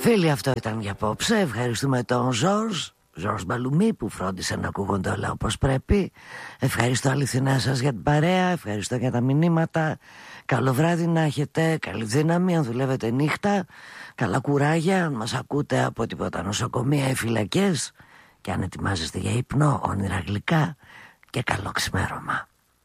Φίλοι, αυτό ήταν για απόψε. Ευχαριστούμε τον Ζορζ Μπαλουμί που φρόντισε να ακούγονται όλα όπως πρέπει. Ευχαριστώ αληθινά σας για την παρέα. Ευχαριστώ για τα μηνύματα. Καλό βράδυ να έχετε. Καλή δύναμη αν δουλεύετε νύχτα. Καλά κουράγια αν μας ακούτε από τίποτα νοσοκομεία ή φυλακές. Και αν ετοιμάζεστε για ύπνο, όνειρα γλυκά. Και καλό ξημέρωμα.